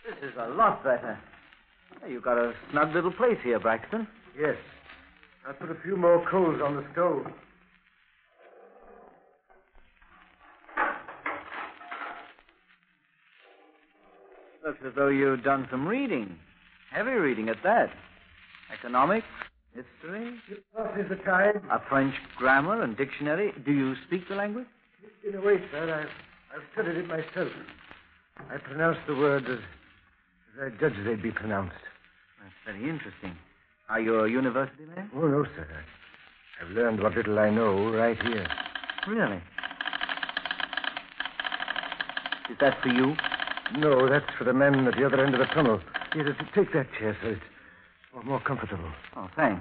This is a lot better. You've got a snug little place here, Braxton. Yes. I put a few more coals on the stove. Looks as though you've done some reading. Heavy reading at that. Economics, history. Passes the time. A French grammar and dictionary. Do you speak the language? In a way, sir. I've studied it myself. I pronounce the words as I judge they'd be pronounced. That's very interesting. Are you a university man? Oh, no, sir. I've learned what little I know right here. Really? Is that for you? No, that's for the men at the other end of the tunnel. Here, take that chair, sir. It's more comfortable. Oh, thanks.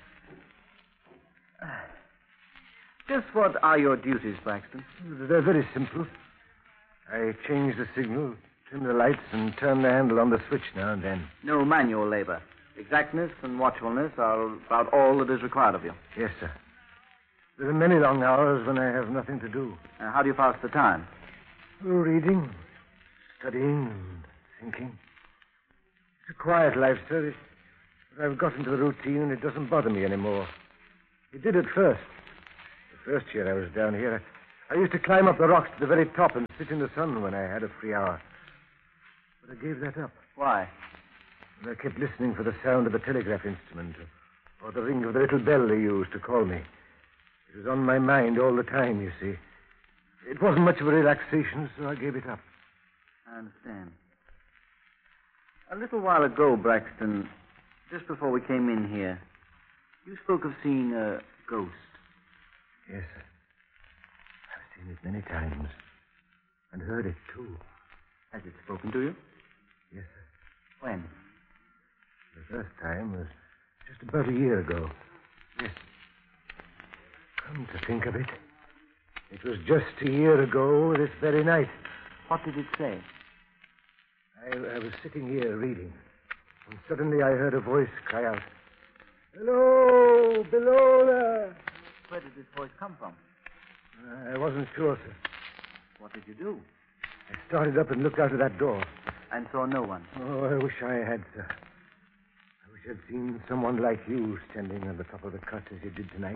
Just what are your duties, Braxton? They're very simple. I change the signal, trim the lights, and turn the handle on the switch now and then. No manual labor. Exactness and watchfulness are about all that is required of you. Yes, sir. There are many long hours when I have nothing to do. How do you pass the time? Reading, studying, and thinking. It's a quiet life, sir. But I've got into the routine, and it doesn't bother me anymore. It did at first. The first year I was down here, I used to climb up the rocks to the very top and sit in the sun when I had a free hour. But I gave that up. Why? And I kept listening for the sound of the telegraph instrument or the ring of the little bell they used to call me. It was on my mind all the time, you see. It wasn't much of a relaxation, so I gave it up. I understand. A little while ago, Braxton, just before we came in here, you spoke of seeing a ghost. Yes, sir. I've seen it many times. And heard it, too. Has it spoken to you? Yes, sir. When? The first time was just about a year ago. Yes. Come to think of it, it was just a year ago this very night. What did it say? I was sitting here reading, and suddenly I heard a voice cry out, "Hello, below there." Where did this voice come from? I wasn't sure, sir. What did you do? I started up and looked out of that door. And saw no one. Oh, I wish I had, sir. I wish I'd seen someone like you standing on the top of the cut as you did tonight.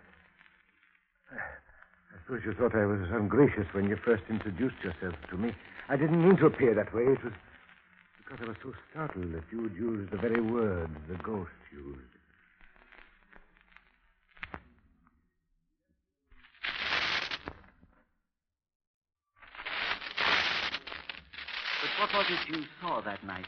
I suppose you thought I was ungracious when you first introduced yourself to me. I didn't mean to appear that way. It was because I was so startled that you'd used the very words the ghost used. But what was it you saw that night?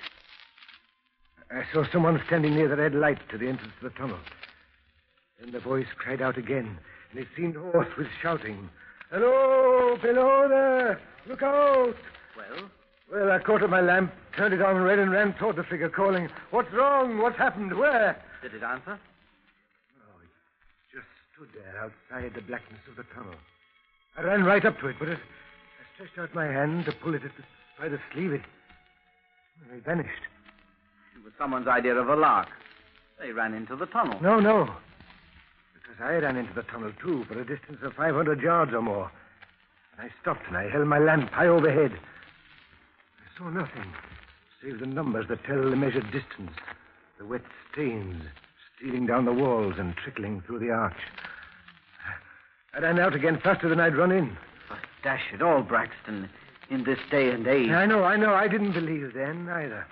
I saw someone standing near the red light to the entrance to the tunnel. Then the voice cried out again, and it seemed hoarse with shouting. "Hello, below there! Look out!" Well? Well, I caught up my lamp, turned it on red, and ran toward the figure, calling, "What's wrong? What's happened? Where?" Did it answer? Oh, it just stood there outside the blackness of the tunnel. I ran right up to it, but as I stretched out my hand to pull it by the sleeve, it vanished. It was someone's idea of a lark. They ran into the tunnel. No. Because I ran into the tunnel, too, for a distance of 500 yards or more. And I stopped and I held my lamp high overhead. I saw nothing, save the numbers that tell the measured distance. The wet stains stealing down the walls and trickling through the arch. I ran out again faster than I'd run in. But dash it all, Braxton, in this day and age. I know. I didn't believe then, either.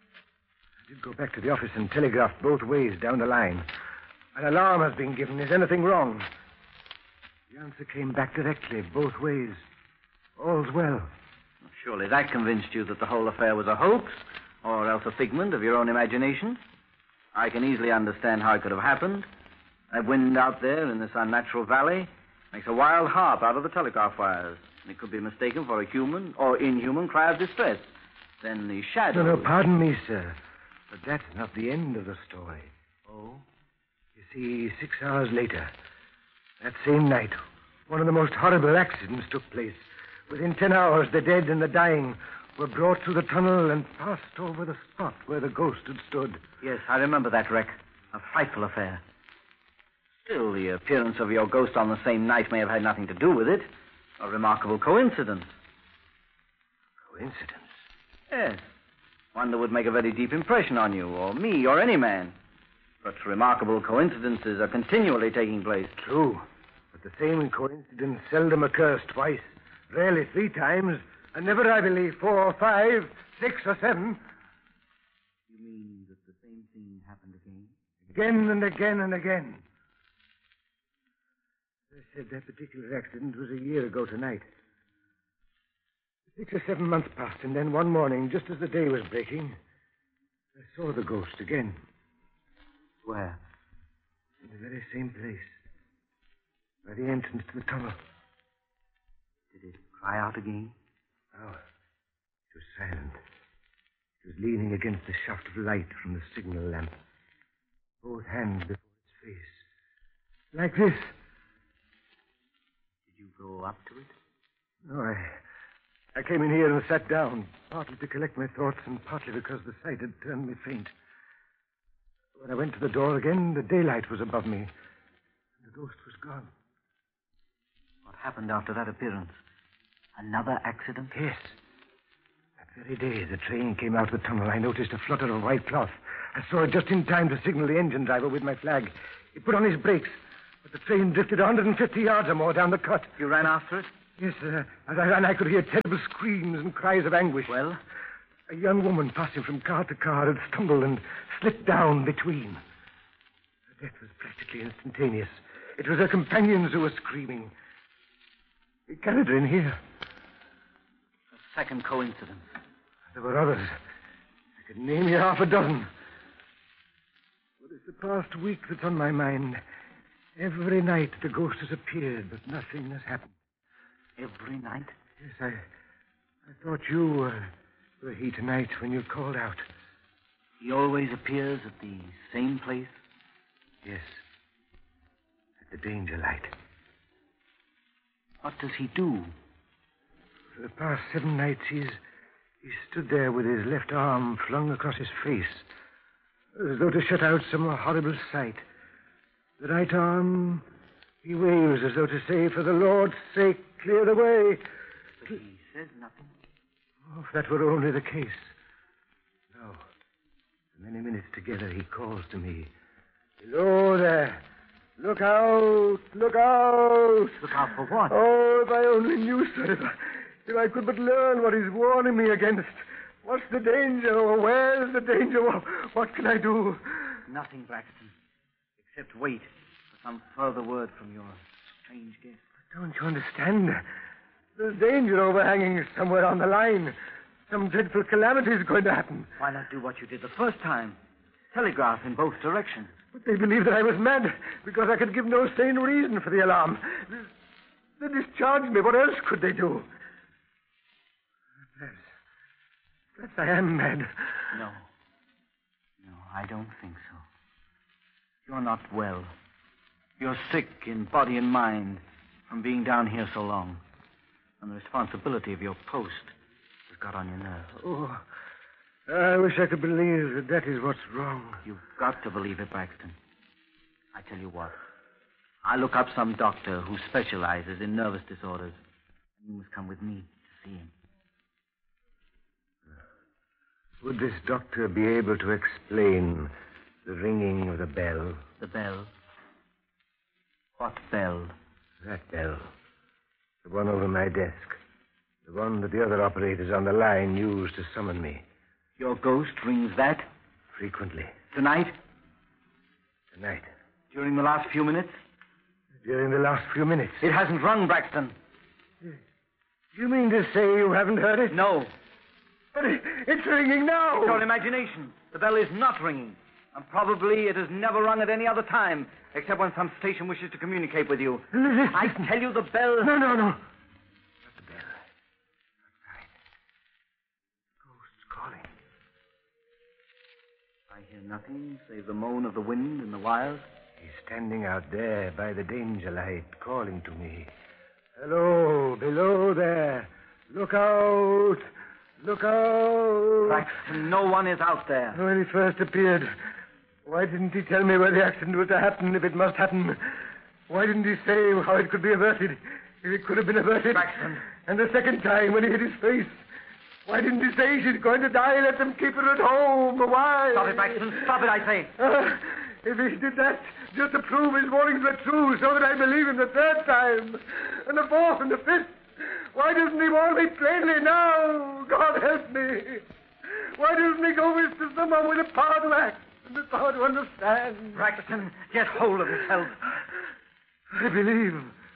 I did go back to the office and telegraphed both ways down the line. An alarm has been given. Is anything wrong? The answer came back directly, both ways. All's well. Surely that convinced you that the whole affair was a hoax, or else a figment of your own imagination. I can easily understand how it could have happened. That wind out there in this unnatural valley makes a wild harp out of the telegraph wires. And it could be mistaken for a human or inhuman cry of distress. Then the shadow... No, pardon me, sir. But that's not the end of the story. Oh? You see, 6 hours later, that same night, one of the most horrible accidents took place. Within 10 hours, the dead and the dying were brought through the tunnel and passed over the spot where the ghost had stood. Yes, I remember that wreck. A frightful affair. Still, the appearance of your ghost on the same night may have had nothing to do with it. A remarkable coincidence. Coincidence? Yes. One that would make a very deep impression on you, or me, or any man. Such remarkable coincidences are continually taking place. True. But the same coincidence seldom occurs twice. Rarely 3 times. And never, I believe, 4 or 5, 6 or 7. You mean that the same thing happened again? Again and again and again. As I said, that particular accident was a year ago tonight. 6 or 7 months passed, and then one morning, just as the day was breaking, I saw the ghost again. Where? In the very same place. By the entrance to the tunnel. Did it cry out again? No. It was silent. It was leaning against the shaft of light from the signal lamp. Both hands before its face. Like this. Did you go up to it? No, I came in here and sat down, partly to collect my thoughts and partly because the sight had turned me faint. When I went to the door again, the daylight was above me, and the ghost was gone. What happened after that appearance? Another accident? Yes. That very day, the train came out of the tunnel. I noticed a flutter of white cloth. I saw it just in time to signal the engine driver with my flag. He put on his brakes, but the train drifted 150 yards or more down the cut. You ran after it? Yes, as I ran, I could hear terrible screams and cries of anguish. Well? A young woman passing from car to car had stumbled and slipped down between. Her death was practically instantaneous. It was her companions who were screaming. We carried her in here. A second coincidence. There were others. I could name you half a dozen. But it's the past week that's on my mind. Every night the ghost has appeared, but nothing has happened. Every night? Yes, I thought you were he tonight when you called out. He always appears at the same place? Yes. At the danger light. What does he do? For the past 7 nights, he's stood there with his left arm flung across his face, as though to shut out some horrible sight. The right arm, he waves as though to say, for the Lord's sake, clear the way. But he says nothing. Oh, if that were only the case. No. For many minutes together, he calls to me. Hello there. Look out! Look out! Look out for what? Oh, if I only knew, sir. If I could but learn what he's warning me against. What's the danger? Or where's the danger? What can I do? Nothing, Braxton. Except wait for some further word from your strange guest. But don't you understand? There's danger overhanging somewhere on the line. Some dreadful calamity is going to happen. Why not do what you did the first time? Telegraph in both directions. But they believed that I was mad because I could give no sane reason for the alarm. They discharged me. What else could they do? Perhaps I am mad. No, I don't think so. You're not well. You're sick in body and mind from being down here so long. And the responsibility of your post has got on your nerves. Oh, I wish I could believe that is what's wrong. You've got to believe it, Braxton. I tell you what. I'll look up some doctor who specializes in nervous disorders. And you must come with me to see him. Would this doctor be able to explain the ringing of the bell? The bell? What bell? That bell. The one over my desk. The one that the other operators on the line use to summon me. Your ghost rings that? Frequently. Tonight? Tonight. During the last few minutes? During the last few minutes. It hasn't rung, Braxton. Do you mean to say you haven't heard it? No. But it's ringing now. It's your imagination. The bell is not ringing. And probably it has never rung at any other time, except when some station wishes to communicate with you. Listen. I tell you the bell... No. Not the bell. Outside. Ghosts calling. I hear nothing save the moan of the wind in the wires. He's standing out there by the danger light, calling to me. Hello, below there. Look out. Look out. Braxton, no one is out there. When he first appeared, why didn't he tell me where the accident was to happen, if it must happen? Why didn't he say how it could be averted, if it could have been averted? Braxton. And the second time, when he hid his face, Why didn't he say she's going to die? Let them keep her at home. Why? Stop it, Braxton. Stop it, I say. If he did that just to prove his warnings were true so that I believe him the third time, and the fourth and the fifth, why doesn't he warn me plainly now? God help me. Why doesn't he go to someone with a power to act and the power to understand? Braxton, get hold of yourself. I believe.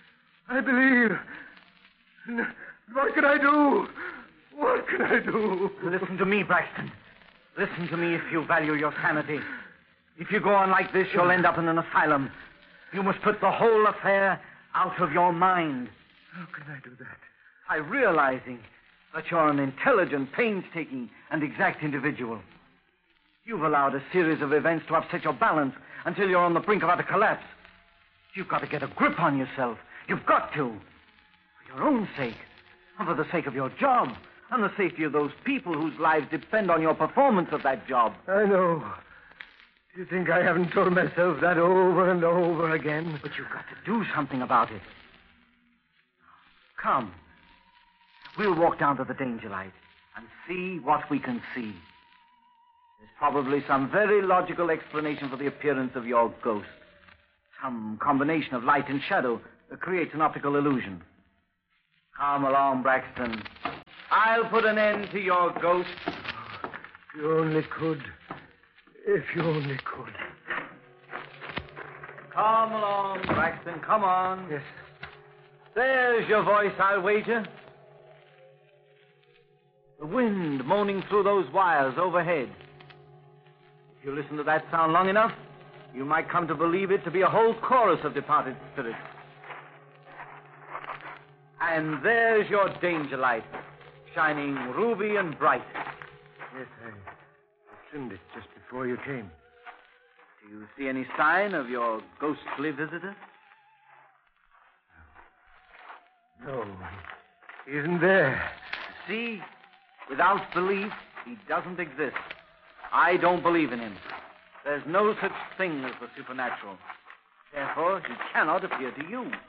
What can I do? What can I do? Listen to me, Braxton. Listen to me if you value your sanity. If you go on like this, you'll end up in an asylum. You must put the whole affair out of your mind. How can I do that? By realizing that you're an intelligent, painstaking, and exact individual. You've allowed a series of events to upset your balance until you're on the brink of utter collapse. You've got to get a grip on yourself. You've got to. For your own sake. And for the sake of your job. And the safety of those people whose lives depend on your performance of that job. I know. Do you think I haven't told myself that over and over again? But you've got to do something about it. Come. We'll walk down to the danger light and see what we can see. There's probably some very logical explanation for the appearance of your ghost. Some combination of light and shadow that creates an optical illusion. Come along, Braxton. I'll put an end to your ghost. If you only could. If you only could. Come along, Braxton. Come on. Yes. There's your voice, I'll wager. The wind moaning through those wires overhead. If you listen to that sound long enough, you might come to believe it to be a whole chorus of departed spirits. And there's your danger light, shining ruby and bright. Yes, I trimmed it just before you came. Do you see any sign of your ghostly visitor? No, he isn't there. See? Without belief, he doesn't exist. I don't believe in him. There's no such thing as the supernatural. Therefore, he cannot appear to you. This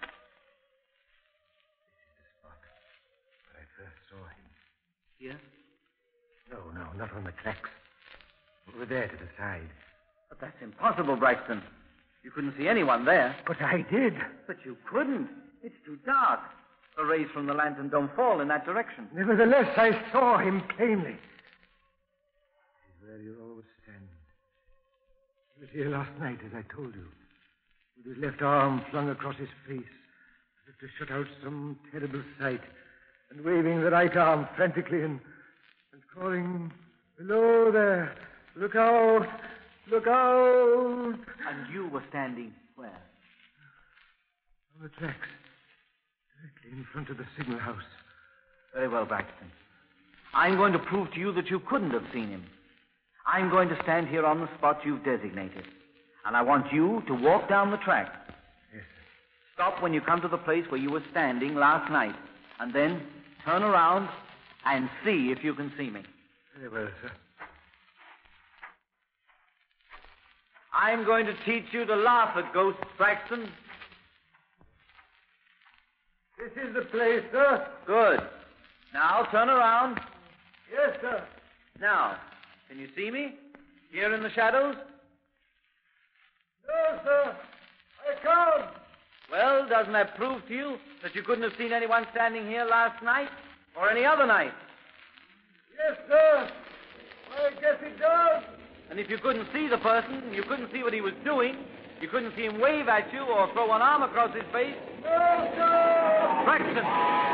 is the spot where I first saw him. Here? No, not on the tracks. Over there to the side. But that's impossible, Braxton. You couldn't see anyone there. But I did. But you couldn't. It's too dark. The rays from the lantern don't fall in that direction. Nevertheless, I saw him plainly. He's where you always stand. He was here last night, as I told you, with his left arm flung across his face, as if to shut out some terrible sight, and waving the right arm frantically and calling, "Below there! Look out! Look out!" And you were standing where? On the tracks. Directly in front of the signal house. Very well, Braxton. I'm going to prove to you that you couldn't have seen him. I'm going to stand here on the spot you've designated. And I want you to walk down the track. Yes, sir. Stop when you come to the place where you were standing last night. And then turn around and see if you can see me. Very well, sir. I'm going to teach you to laugh at ghosts, Braxton. This is the place, sir. Good. Now, turn around. Yes, sir. Now, can you see me? Here in the shadows? No, sir. I can't. Well, doesn't that prove to you that you couldn't have seen anyone standing here last night or any other night? Yes, sir. I guess it does. And if you couldn't see the person, you couldn't see what he was doing, you couldn't see him wave at you or throw one arm across his face. No, sir. Braxton!